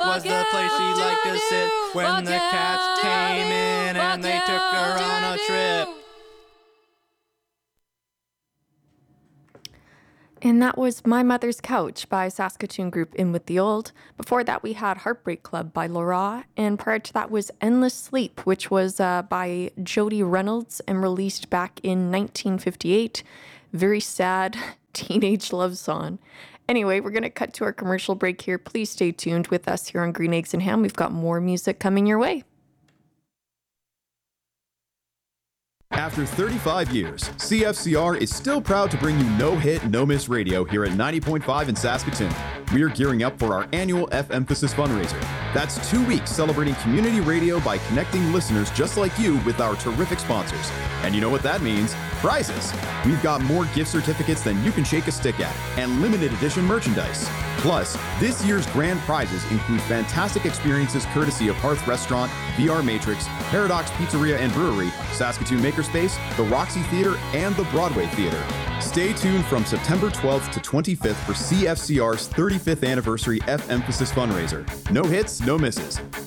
was the place she liked to sit when the cats came in and they took her on a trip. And that was My Mother's Couch by Saskatoon group In With The Old. Before that, we had Heartbreak Club by Laura. And prior to that was Endless Sleep, which was by Jody Reynolds and released back in 1958. Very sad teenage love song. Anyway, we're going to cut to our commercial break here. Please stay tuned with us here on Green Eggs and Ham. We've got more music coming your way. After 35 years, CFCR is still proud to bring you No Hit, No Miss Radio here at 90.5 in Saskatoon. We are gearing up for our annual F-Emphasis fundraiser. That's 2 weeks celebrating community radio by connecting listeners just like you with our terrific sponsors. And you know what that means? Prizes. We've got more gift certificates than you can shake a stick at, and limited edition merchandise. Plus, this year's grand prizes include fantastic experiences courtesy of Hearth Restaurant, VR Matrix, Paradox Pizzeria and Brewery, Saskatoon Makerspace, the Roxy Theater, and the Broadway Theater. Stay tuned from September 12th to 25th for CFCR's 35th anniversary F-Emphasis fundraiser. No hits, no misses.